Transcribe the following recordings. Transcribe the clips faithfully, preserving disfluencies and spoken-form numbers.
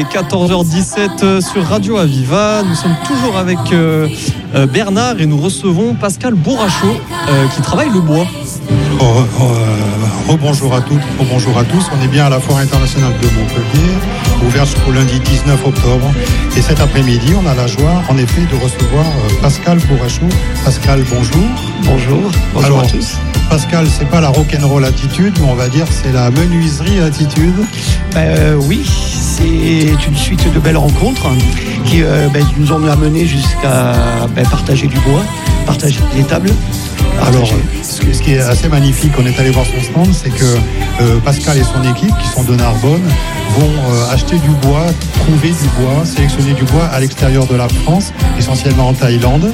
quatorze heures dix-sept sur Radio Aviva. Nous sommes toujours avec euh, euh, Bernard et nous recevons Pascal Bourrachot euh, qui travaille le bois. Oh, oh, euh, rebonjour à toutes, rebonjour à tous. On est bien à la Foire internationale de Montpellier, ouverte jusqu'au lundi dix-neuf octobre. Et cet après-midi, on a la joie, en effet, de recevoir euh, Pascal Bourrachot. Pascal, bonjour. Bonjour. Bonjour Alors, à tous. Pascal, c'est pas la rock'n'roll attitude, mais on va dire c'est la menuiserie attitude. Euh, oui, c'est une suite de belles rencontres qui euh, ben, nous ont amené jusqu'à ben, partager du bois, partager des tables. Alors, ce qui est assez magnifique, on est allé voir son stand, c'est que euh, Pascal et son équipe, qui sont de Narbonne, vont euh, acheter du bois, trouver du bois, sélectionner du bois à l'extérieur de la France, essentiellement en Thaïlande.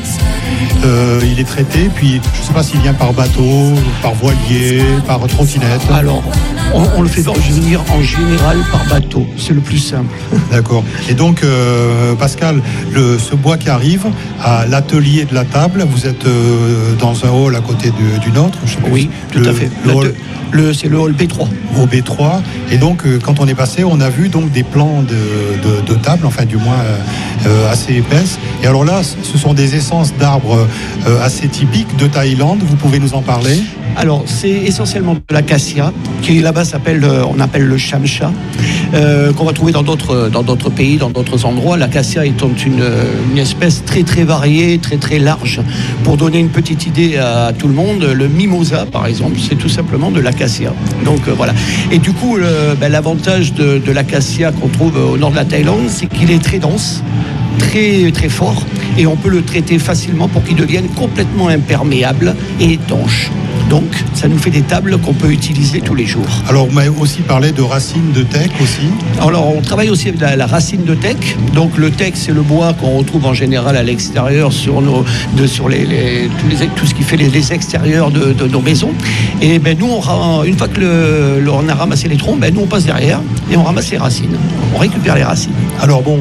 Euh, il est traité, puis je ne sais pas s'il vient par bateau, par voilier, par trottinette. Alors, on, on le fait venir en général par bateau, c'est le plus simple. D'accord. Et donc, euh, Pascal, le, ce bois qui arrive à l'atelier de la table, vous êtes euh, dans un hall à côté de, du nôtre, je sais pas. Oui, tout le, à fait. Le hall, le, c'est le hall B trois. Au B trois. Et donc, euh, quand on est passé, on a vu donc des plans de, de, de table, enfin du moins euh, assez épaisses. Et alors là, ce sont des essences d'arbres euh, assez typiques de Thaïlande. Vous pouvez nous en parler ? Alors, c'est essentiellement de l'acacia, qui là-bas s'appelle, on appelle le chamcha, euh, qu'on va trouver dans d'autres, dans d'autres pays, dans d'autres endroits. L'acacia étant une, une espèce très très variée, très très large. Pour donner une petite idée à tout le monde, le mimosa, par exemple, c'est tout simplement de l'acacia. Donc euh, voilà. Et du coup, le, ben, l'avantage de, de l'acacia qu'on trouve au nord de la Thaïlande, c'est qu'il est très dense, très très fort, et on peut le traiter facilement pour qu'il devienne complètement imperméable et étanche. Donc, ça nous fait des tables qu'on peut utiliser tous les jours. Alors, vous m'avez aussi parlé de racines de teck aussi. Alors, on travaille aussi avec la, la racine de teck. Donc, le teck, c'est le bois qu'on retrouve en général à l'extérieur sur nos, de, sur les, les, tous les, tout ce qui fait les, les extérieurs de, de nos maisons. Et ben nous, on, une fois que le, le, on a ramassé les troncs, ben nous on passe derrière et on ramasse les racines. On récupère les racines. Alors bon,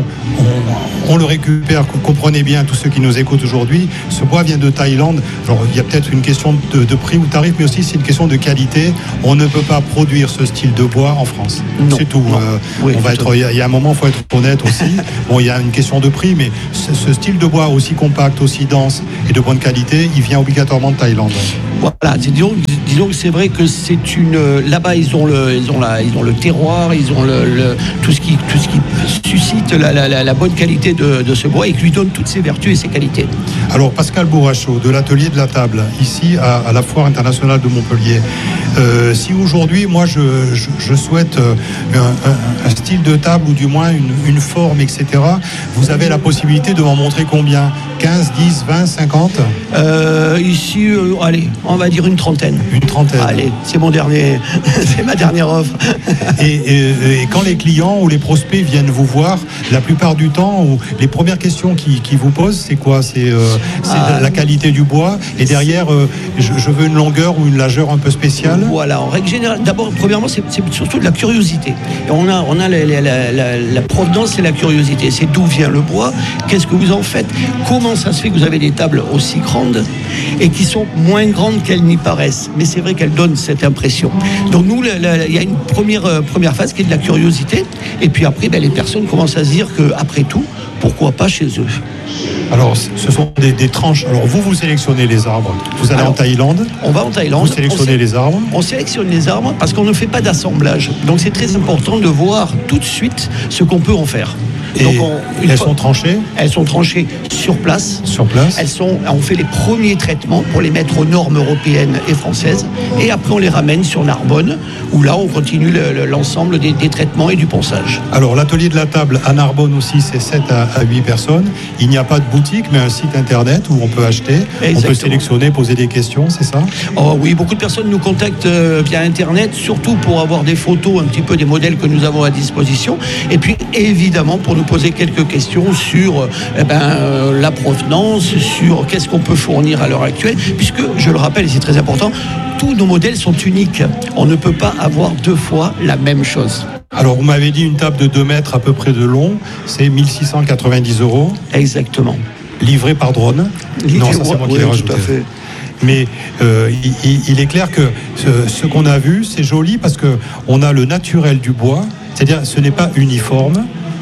on, on le récupère. Comprenez bien, tous ceux qui nous écoutent aujourd'hui, ce bois vient de Thaïlande. Alors, il y a peut-être une question de, de prix ou tarif, mais aussi c'est une question de qualité. On ne peut pas produire ce style de bois en France. Non, c'est tout. Euh, oui, on va être. Il y, y a un moment, il faut être honnête aussi. Bon, il y a une question de prix, mais ce, ce style de bois aussi compact, aussi dense et de bonne qualité, il vient obligatoirement de Thaïlande. Voilà, disons, disons que c'est vrai que c'est une. Là-bas, ils ont le, ils ont la, ils ont le terroir, ils ont le, le tout ce qui, tout ce qui suscite la, la, la, la bonne qualité de, de ce bois et qui lui donne toutes ses vertus et ses qualités. Alors, Pascal Bourrachot, de l'atelier de la table, ici à, à la Foire internationale de Montpellier. Euh, si aujourd'hui, moi, je, je, je souhaite un, un, un style de table ou du moins une, une forme, et cetera, vous avez la possibilité de m'en montrer combien ? quinze, dix, vingt, cinquante euh, Ici, euh, allez, on va dire une trentaine. Une trentaine. Allez, c'est mon dernier, c'est ma dernière offre. Et, et, et quand les clients ou les prospects viennent vous voir, la plupart du temps, ou les premières questions qu'ils qui vous posent, c'est quoi ? C'est, euh, c'est ah, la qualité du bois. Et derrière, euh, je, je veux une longueur ou une largeur un peu spéciale. Voilà, en règle générale. D'abord, premièrement, c'est, c'est surtout de la curiosité. Et on a, on a la, la, la, la, la provenance et la curiosité. C'est d'où vient le bois ? Qu'est-ce que vous en faites ? Comment ça se fait que vous avez des tables aussi grandes et qui sont moins grandes qu'elles n'y paraissent ? Mais c'est vrai qu'elles donnent cette impression. Donc nous, il y a une première, euh, première phase qui est de la curiosité. Et puis après, ben, les personnes commencent à se dire qu'après tout, pourquoi pas chez eux ? Alors, ce sont des, des tranches. Alors, vous, vous sélectionnez les arbres. Vous allez Alors, en Thaïlande. On va en Thaïlande. Vous sélectionnez sé- les arbres. On sélectionne les arbres parce qu'on ne fait pas d'assemblage. Donc, c'est très important de voir tout de suite ce qu'on peut en faire. Et Donc on, elles fois, sont tranchées Elles sont tranchées sur place. Sur place. Elles sont, on fait les premiers traitements pour les mettre aux normes européennes et françaises. Et après, on les ramène sur Narbonne, où là, on continue le, le, l'ensemble des, des traitements et du ponçage. Alors, l'atelier de la table à Narbonne aussi, c'est sept à huit personnes. Il n'y a pas de boutique, mais un site internet où on peut acheter. Exactement. On peut sélectionner, poser des questions, c'est ça ? Oh oui, beaucoup de personnes nous contactent euh, via internet, surtout pour avoir des photos, un petit peu des modèles que nous avons à disposition. Et puis, évidemment, pour nous poser quelques questions sur euh, eh ben, euh, la provenance, sur qu'est-ce qu'on peut fournir à l'heure actuelle, puisque, je le rappelle, et c'est très important, tous nos modèles sont uniques. On ne peut pas avoir deux fois la même chose. Alors, vous m'avez dit une table de deux mètres à peu près de long, c'est mille six cent quatre-vingt-dix euros. Exactement. Livré par drone. Livré, non, ça c'est moi qui oui, l'ai rajouté. Tout à fait. Mais euh, il, il est clair que ce, ce qu'on a vu, c'est joli parce qu'on a le naturel du bois, c'est-à-dire ce n'est pas uniforme.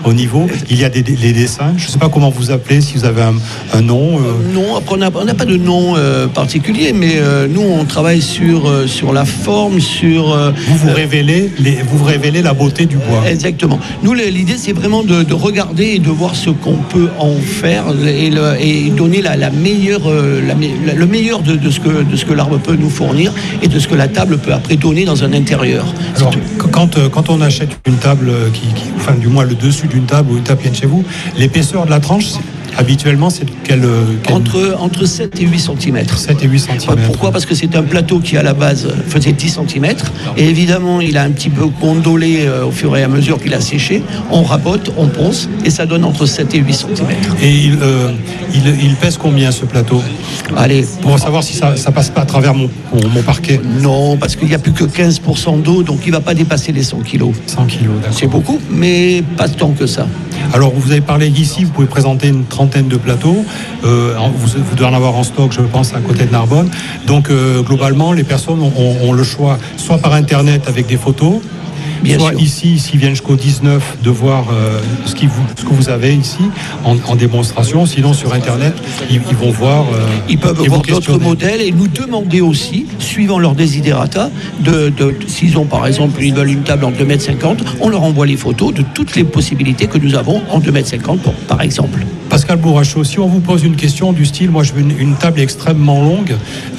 au niveau. Il y a des, des les dessins. Je ne sais pas comment vous appelez, si vous avez un, un nom. Euh... Euh, non, après on n'a pas de nom euh, particulier, mais euh, nous on travaille sur, euh, sur la forme, sur... Euh, vous vous, révélez les, vous vous révélez la beauté du bois. Exactement. Nous l'idée c'est vraiment de, de regarder et de voir ce qu'on peut en faire et, le, et donner la, la meilleure, la, la, le meilleur de, de ce que, de ce que l'arbre peut nous fournir et de ce que la table peut après donner dans un intérieur. Alors, quand, quand on achète une table, qui, qui, enfin du moins le dessus d'une table ou une table qui vient de chez vous, l'épaisseur de la tranche, habituellement, c'est quelle, quelle... Entre, entre sept et huit centimètres. sept et huit centimètres. Pourquoi ? Parce que c'est un plateau qui, à la base, faisait dix centimètres. Et évidemment, il a un petit peu gondolé euh, au fur et à mesure qu'il a séché. On rabote, on ponce, et ça donne entre sept et huit centimètres. Et il, euh, il, il pèse combien, ce plateau ? Allez. Pour savoir si ça ne passe pas à travers mon, mon, mon parquet. Non, parce qu'il n'y a plus que quinze pour cent d'eau, donc il ne va pas dépasser les cent kilos. cent kilos, d'accord. C'est beaucoup, mais pas tant que ça. Alors, vous avez parlé ici, vous pouvez présenter une trentaine de plateaux. Euh, vous, vous devez en avoir en stock, je pense, à côté de Narbonne. Donc, euh, globalement, les personnes ont, ont le choix, soit par Internet avec des photos, Bien soit sûr. ici, s'ils viennent jusqu'au dix-neuf, de voir euh, ce, qui vous, ce que vous avez ici en, en démonstration. Sinon, sur Internet, ils, ils vont voir. Euh, ils peuvent voir d'autres modèles et nous demander aussi, suivant leur desiderata, de, de, s'ils ont par exemple, ils veulent une table en deux mètres cinquante, on leur envoie les photos de toutes les possibilités que nous avons en deux mètres cinquante, pour, par exemple. Pascal Bourrachot, si on vous pose une question du style, moi je veux une, une table extrêmement longue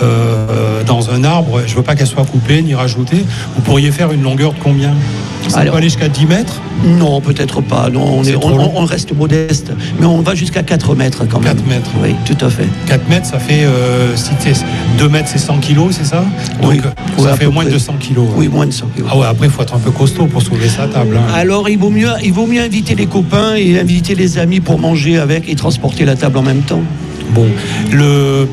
euh, dans un arbre, je veux pas qu'elle soit coupée ni rajoutée, vous pourriez faire une longueur de combien ? Ça Alors, peut aller jusqu'à dix mètres ? Non, peut-être pas. Non, on, est, on, on reste modeste, mais on va jusqu'à quatre mètres quand même. quatre mètres. Oui, tout à fait. quatre mètres, ça fait euh, si deux mètres, c'est cent kilos, c'est ça ? Donc, oui, ça oui, fait moins près. de cent kilos. Oui, moins de cent kilos. Ah ouais, après, il faut être un peu costaud pour soulever sa table. Hein. Alors, il vaut, mieux, il vaut mieux inviter les copains et inviter les amis pour manger avec et transporter la table en même temps. Bon, le...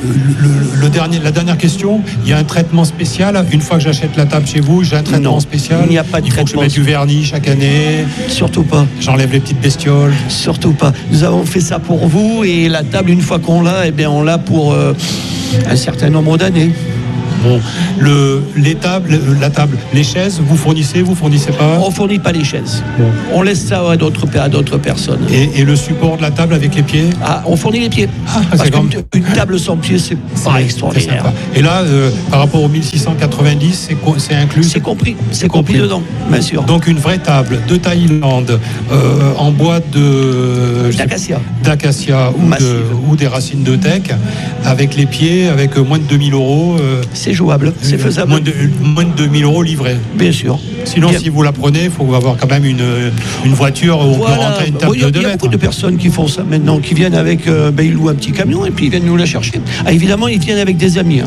Le, le dernier, la dernière question, il y a un traitement spécial. Une fois que j'achète la table chez vous, j'ai un traitement non, spécial. Il n'y a pas de il faut traitement. Que je mette du vernis chaque année. Surtout pas. J'enlève les petites bestioles. Surtout pas. Nous avons fait ça pour vous et la table, une fois qu'on l'a, eh bien, on l'a pour euh, un certain nombre d'années. Bon, le, les tables, la table, les chaises, vous fournissez, vous fournissez pas ? On ne fournit pas les chaises. Bon. On laisse ça à d'autres, à d'autres personnes. Et, et le support de la table avec les pieds ? Ah, on fournit les pieds. Ah, Parce qu'une une table sans pieds, c'est pas extraordinaire. Et là, euh, par rapport aux mille six cent quatre-vingt-dix, c'est, c'est inclus ? C'est compris, c'est, c'est compris, compris dedans, bien sûr. Donc une vraie table de Thaïlande, euh, en bois de... D'acacia. D'acacia ou, de, ou des racines de teck, avec les pieds, avec moins de deux mille euros. Euh, c'est jouable, c'est faisable. Moins de, moins de deux mille euros livrés. Bien sûr. Sinon, Bien. si vous la prenez, il faut avoir quand même une, une voiture où voilà. on peut rentrer une table bon, de deux mètres. Il y a beaucoup de personnes qui font ça maintenant, qui viennent avec, euh, ben, ils louent un petit camion et puis ils viennent nous la chercher. Ah, évidemment, ils viennent avec des amis. Hein.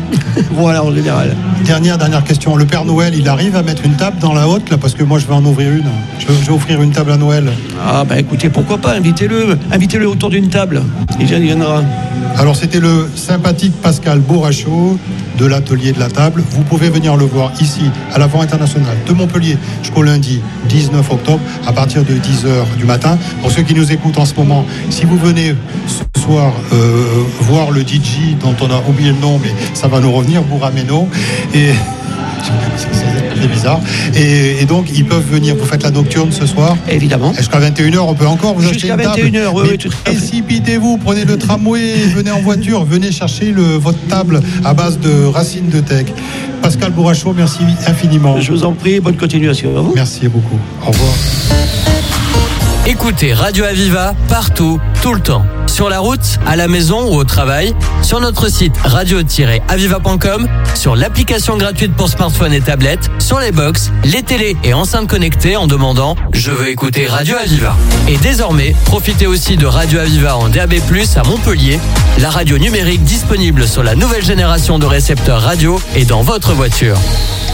Voilà, en général. Dernière, dernière question. Le Père Noël, il arrive à mettre une table dans la haute, là, parce que moi, je vais en ouvrir une. Je vais, je vais offrir une table à Noël. Ah, ben écoutez, pourquoi pas, invitez-le. Invitez-le autour d'une table. Il viendra. Alors, c'était le sympathique Pascal Bourrachot de l'atelier de la table. Vous pouvez venir le voir ici, à la Foire internationale de Montpellier, jusqu'au lundi dix-neuf octobre, à partir de dix heures du matin. Pour ceux qui nous écoutent en ce moment, si vous venez ce soir euh, voir le D J dont on a oublié le nom, mais ça va nous revenir, Bourameno, et c'est bizarre. Et, et donc, ils peuvent venir. Vous faites la nocturne ce soir ? Évidemment. Jusqu'à vingt et une heures, on peut encore vous acheter une table. Jusqu'à vingt et une heures, oui, oui, tout à fait. Précipitez-vous, prenez le tramway, venez en voiture, venez chercher le, votre table à base de racines de teck. Pascal Bourrachot, merci infiniment. Je vous en prie, bonne continuation à vous. Merci beaucoup. Au revoir. Écoutez Radio Aviva partout, tout le temps. Sur la route, à la maison ou au travail, sur notre site radio tiret aviva point com, sur l'application gratuite pour smartphone et tablette, sur les box, les télés et enceintes connectées en demandant « Je veux écouter Radio Aviva ». Et désormais, profitez aussi de Radio Aviva en D A B plus, à Montpellier, la radio numérique disponible sur la nouvelle génération de récepteurs radio et dans votre voiture.